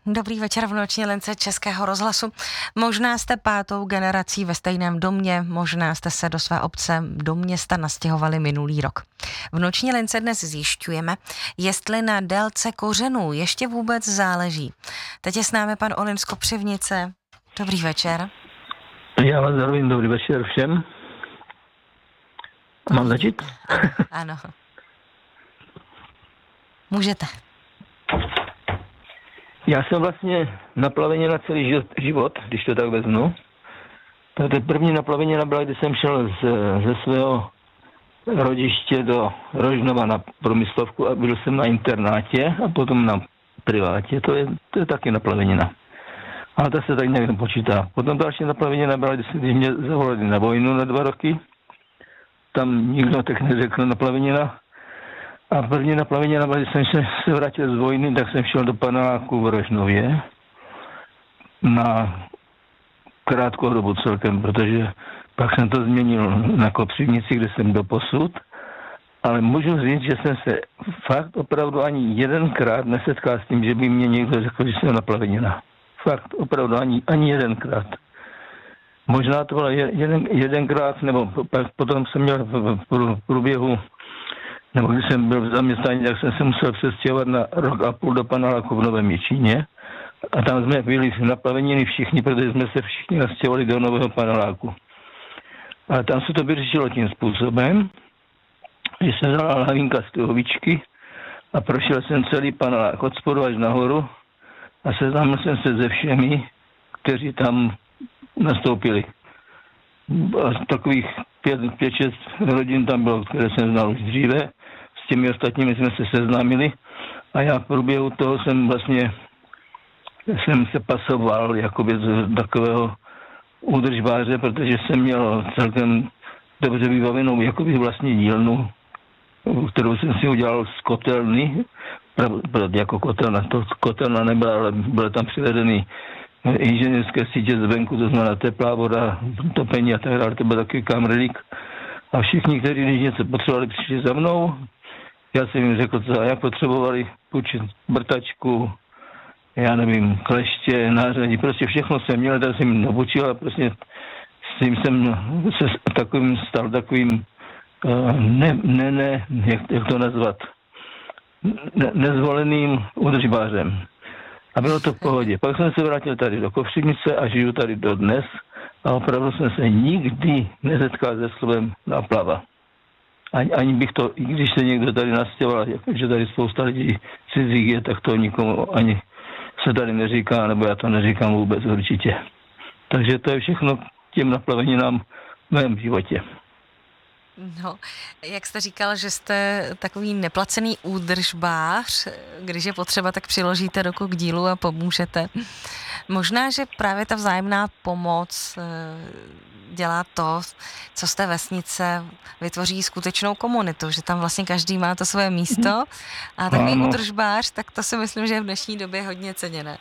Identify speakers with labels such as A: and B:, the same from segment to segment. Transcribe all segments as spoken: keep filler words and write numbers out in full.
A: Dobrý večer v noční lince Českého rozhlasu. Možná jste pátou generací ve stejném domě, možná jste se do své obce, do města nastěhovali minulý rok. V noční lince dnes zjišťujeme, jestli na délce kořenů ještě vůbec záleží. Teď je s námi pan Olin z Kopřivnice. Dobrý večer.
B: Já vás zdravím, dobrý večer všem. Mám začít?
A: Ano. Můžete.
B: Já jsem vlastně naplavenina celý život, když to tak vezmu. Ta první naplavenina byla, když jsem šel z, ze svého rodiště do Rožnova na průmyslovku a byl jsem na internátě a potom na privátě. To je, to je taky naplavenina. Ale ta se tak nějak nepočítá. Potom další naplavenina byla, když mě zavolali na vojnu na dva roky. Tam nikdo tak neřekl naplavenina. A první naplavenina byla, když jsem se, se vrátil z vojny, tak jsem šel do paneláku v Rožnově na krátkou dobu celkem, protože pak jsem to změnil na Kopřivnici, kde jsem doposud. Ale můžu říct, že jsem se fakt opravdu ani jedenkrát nesetkal s tím, že by mě někdo řekl, že jsem naplavenina. Fakt opravdu ani, ani jedenkrát. Možná to bylo jeden, jedenkrát, nebo potom jsem měl v, v průběhu, nebo když jsem byl v zaměstnání, tak jsem se musel přestěhovat na rok a půl do paneláku v Novém Jičíně. A tam jsme byli naplaveniny všichni, protože jsme se všichni nastěhovali do nového paneláku. A tam se to vyřešilo tím způsobem, že jsem vzal hlavinka z tyhovičky a prošel jsem celý panelák od spodu až nahoru a seznámil jsem se se všemi, kteří tam nastoupili. A takových pět, pět, šest rodin tam bylo, které jsem znal už dříve. S těmi ostatními jsme se seznámili a já v průběhu toho jsem vlastně jsem se pasoval jakoby z takového údržbáře, protože jsem měl celkem dobře vybavenou jakoby vlastní dílnu, kterou jsem si udělal z kotelny, jako kotelna, to kotelna nebyla, ale byly tam přivedený inženýrské sítě zvenku, to znamená teplá voda, topení a tak dále, to byl takový kamrlík. A všichni, kteří když něco potřebovali, přišli za mnou. Já jsem jim řekl, co a jak potřebovali, půjčit brtačku, já nevím, kleště, nářadí, prostě všechno jsem měl, tak jsem jim obučil a prostě s tím jsem se takovým stal takovým ne, ne, ne, jak, jak to nazvat, ne, nezvoleným údržbářem. A bylo to v pohodě. Pak jsem se vrátil tady do Kopřivnice a žiju tady dodnes a opravdu jsem se nikdy nesetkal se slovem náplava. Ani, ani bych to, i když se někdo tady nastěhoval, že tady spousta lidí cizích je, tak to nikomu ani se tady neříká, nebo já to neříkám vůbec určitě. Takže to je všechno těm naplaveninám v mém životě.
A: No, jak jste říkal, že jste takový neplacený údržbář, když je potřeba, tak přiložíte ruku k dílu a pomůžete. Možná, že právě ta vzájemná pomoc dělá to, co z té vesnice vytvoří skutečnou komunitu, že tam vlastně každý má to své místo a takový no. údržbář, tak to si myslím, že je v dnešní době hodně ceněné.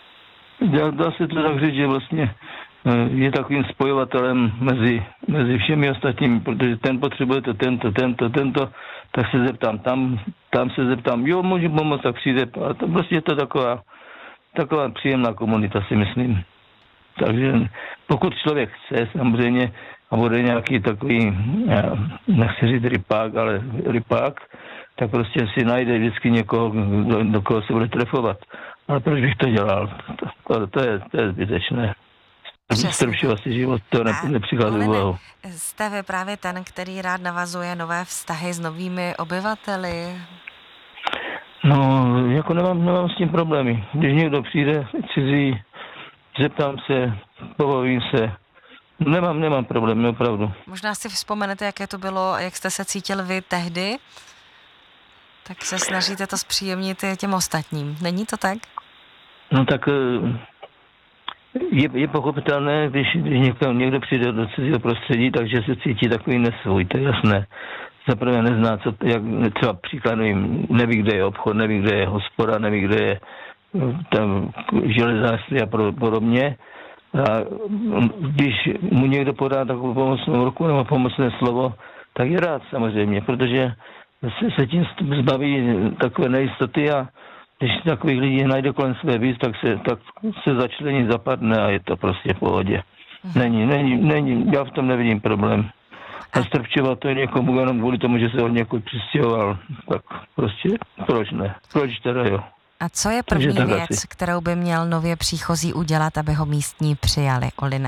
B: Dá se to tak říct, že vlastně je takovým spojovatelem mezi, mezi všemi ostatními, protože ten potřebuje to, tento, tento, tento, tak se zeptám tam, tam se zeptám, jo, můžu pomoct, tak přijde, a to prostě je to taková, taková příjemná komunita, si myslím. Takže pokud člověk chce, samozřejmě, a bude nějaký takový, nechci říct rypák, ale rypák, tak prostě si najde vždycky někoho, do, do koho se bude trefovat. Ale proč bych to dělal? To, to, to, je, to je zbytečné. Strpšil asi život, to ne, nepřichází v úvahu.
A: Jste vy právě ten, který rád navazuje nové vztahy s novými obyvateli?
B: No, jako nemám, nemám s tím problémy. Když někdo přijde cizí, zeptám se, pobavím se, nemám, nemám problém, opravdu.
A: Možná si vzpomenete, jaké to bylo a jak jste se cítil vy tehdy, tak se snažíte to zpříjemnit těm ostatním. Není to tak?
B: No tak je, je pochopitelné, když, když někdo, někdo přijde do cizího prostředí, takže se cítí takový nesvůj, to je jasné. Zaprvé nezná, co, jak třeba příkladu jim, neví, kde je obchod, neví, kde je hospoda, neví, kde je tam železářství a podobně. A když mu někdo podá takovou pomocnou ruku nebo pomocné slovo, tak je rád samozřejmě, protože se, se tím zbaví takové nejistoty a když takových lidí najde kolem sebe víc, tak se, tak se začlení, zapadne a je to prostě v pohodě. Není, není, není, já v tom nevidím problém. A strpčovat to je někomu jenom kvůli tomu, že se od někud přistěhoval, tak prostě proč ne? Proč teda jo?
A: A co je první věc, asi, kterou by měl nově příchozí udělat, aby ho místní přijali, Oline?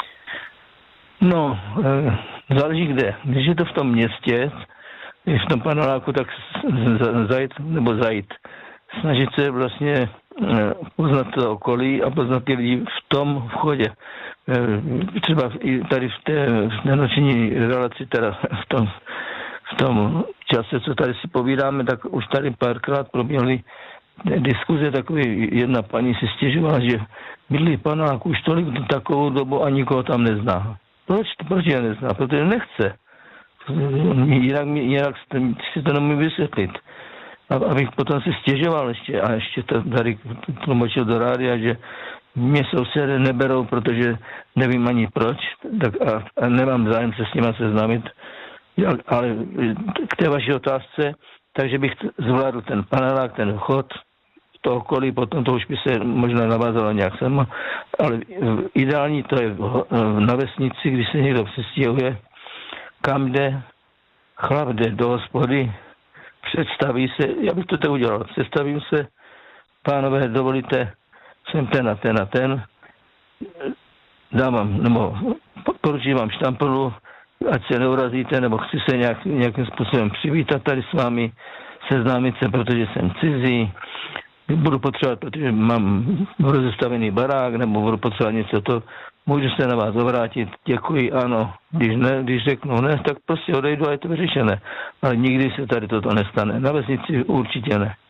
B: No, e, záleží kde. Když je to v tom městě, v tom paneláku, tak zajít, nebo zajít. Snažit se vlastně e, poznat to okolí a poznat ty lidi v tom vchodě. E, třeba i tady v té, v té noční relaci, teda v tom, v tom čase, co tady si povídáme, tak už tady párkrát proběhly diskuze, takový jedna paní si stěžovala, že bydlí panák už tolik takovou dobu a nikoho tam nezná. Proč? Proč je nezná? Protože nechce. Jinak, jinak si to nemůžu vysvětlit. A, abych potom si stěžoval ještě a ještě to tady tlumočil do rádia, že mě sousedé neberou, protože nevím ani proč, tak a, a nemám zájem se s nima seznámit. Ale k té vaší otázce, takže bych zvládl ten panelák, ten vchod, to okolí, potom to už by se možná navázalo nějak sem, ale ideální to je na vesnici, když se někdo přestěhuje, kam jde, chlap jde do hospody, představí se, já bych to tak udělal, představím se, pánové, dovolíte, jsem ten a ten a ten, dám vám, nebo poručím vám štampelu, ať se neurazíte, nebo chci se nějak, nějakým způsobem přivítat tady s vámi, seznámit se, protože jsem cizí, budu potřebovat, protože mám rozestavený barák, nebo budu potřebovat něco, to můžu se na vás obrátit, děkuji, ano, když ne, když řeknu ne, tak prostě odejdu a je to vyřešené. Ale nikdy se tady toto nestane. Na vesnici určitě ne.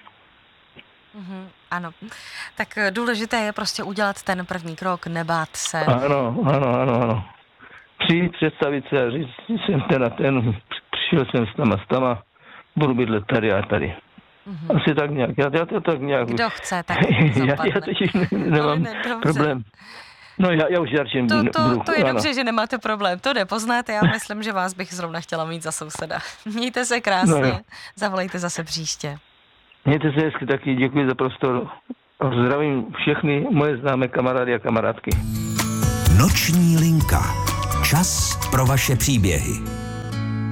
A: Mm-hmm, ano. Tak důležité je prostě udělat ten první krok, nebát se.
B: Ano, ano, ano, ano. Přijít, představit se a říct, jsem ten a ten, přišel jsem s tama, s tama, budu bydlet tady a tady. Mm-hmm. Asi tak nějak. Já, já to tak nějak...
A: Kdo chce, tak
B: já, já teď ne, nemám ne, problém. No já, já už jarčím
A: to, to,
B: bruchu,
A: to je
B: ano.
A: Dobře, že nemáte problém, to jde poznat, já myslím, že vás bych zrovna chtěla mít za souseda. Mějte se krásně, no, zavolejte zase příště.
B: Mějte se hezky taky, děkuji za prostor. Zdravím všechny moje známé kamarády a kamarádky.
C: Noční linka. Čas pro vaše příběhy.